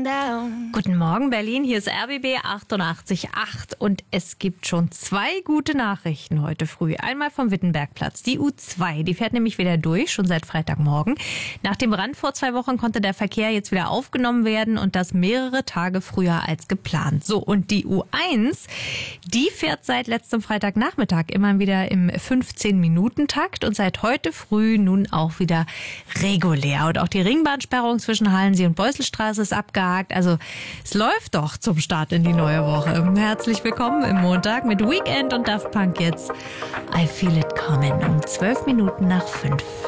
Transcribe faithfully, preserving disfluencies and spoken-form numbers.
down. Guten Morgen Berlin, hier ist R B B achtundachtzig Komma acht und es gibt schon zwei gute Nachrichten heute früh. Einmal vom Wittenbergplatz. Die U zwei, die fährt nämlich wieder durch, schon seit Freitagmorgen. Nach dem Brand vor zwei Wochen konnte der Verkehr jetzt wieder aufgenommen werden und das mehrere Tage früher als geplant. So, und die U eins, die fährt seit letztem Freitagnachmittag immer wieder im fünfzehn-Minuten-Takt und seit heute früh nun auch wieder regulär. Und auch die Ringbahnsperrung zwischen Halensee und Beuselstraße ist abgehakt. Also es läuft doch zum Start in die neue Woche. Herzlich willkommen im Montag mit Weekend und Daft Punk jetzt. I Feel It Coming um zwölf Minuten nach fünf.